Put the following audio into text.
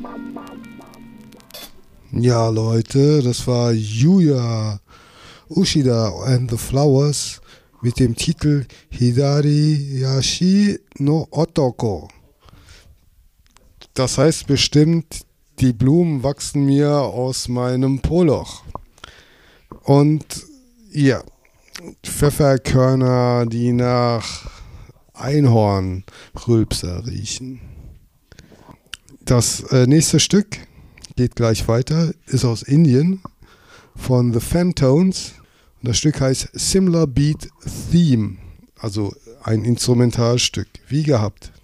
Ja, Leute, das war Yuya Ushida and the Flowers mit dem Titel Hidari Yashi no Otoko. Das heißt bestimmt, die Blumen wachsen mir aus meinem Poloch. Und ja, Pfefferkörner, die nach Einhornrülpser riechen. Das nächste Stück geht gleich weiter, ist aus Indien von The Fantones. Und das Stück heißt Similar Beat Theme, also ein Instrumentalstück, wie gehabt.